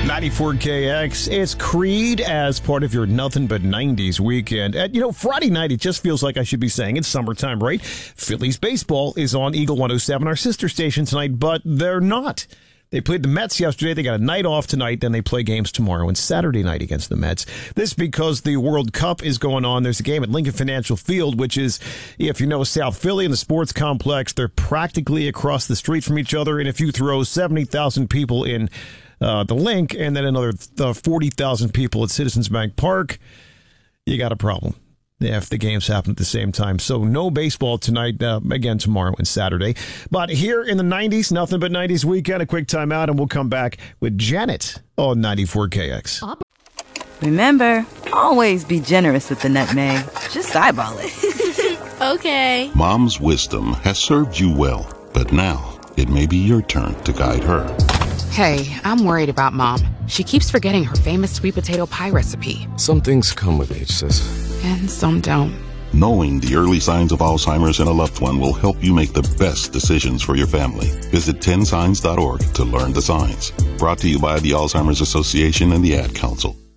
94KX. It's Creed as part of your Nothing But 90s weekend. Friday night, it just feels like I should be saying it's summertime, right? Phillies baseball is on Eagle 107, our sister station tonight, but they're not. They played the Mets yesterday. They got a night off tonight. Then they play games tomorrow and Saturday night against the Mets. This because the World Cup is going on. There's a game at Lincoln Financial Field, which is, if you know South Philly and the sports complex, they're practically across the street from each other. And if you throw 70,000 people in the Link and then another 40,000 people at Citizens Bank Park, you got a problem. If the games happen at the same time. So no baseball tonight, again tomorrow and Saturday. But here in the 90s, Nothing But 90s weekend, a quick timeout, and we'll come back with Janet on 94KX. Remember, always be generous with the nutmeg. Just eyeball it. Okay. Mom's wisdom has served you well, but now it may be your turn to guide her. Hey, I'm worried about Mom. She keeps forgetting her famous sweet potato pie recipe. Some things come with age, sis. And some don't. Knowing the early signs of Alzheimer's in a loved one will help you make the best decisions for your family. Visit 10signs.org to learn the signs. Brought to you by the Alzheimer's Association and the Ad Council.